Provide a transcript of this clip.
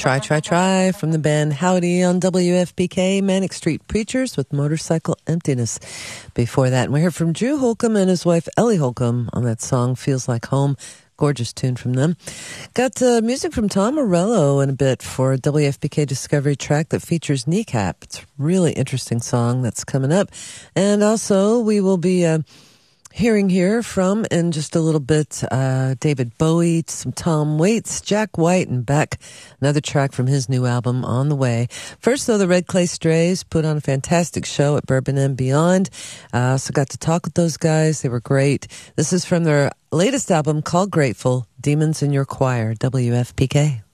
Try from the band Howdy on WFPK, Manic Street Preachers with Motorcycle Emptiness. Before that, and we heard from Drew Holcomb and his wife Ellie Holcomb on that song Feels Like Home. Gorgeous tune from them. Got music from Tom Morello in a bit for a WFPK Discovery track that features Kneecap. It's a really interesting song that's coming up. And also we will be hearing here from, in just a little bit, David Bowie, some Tom Waits, Jack White, and Beck. Another track from his new album on the way. First, though, the Red Clay Strays put on a fantastic show at Bourbon and Beyond. I also got to talk with those guys. They were great. This is from their latest album called Grateful, Demons in Your Choir, WFPK.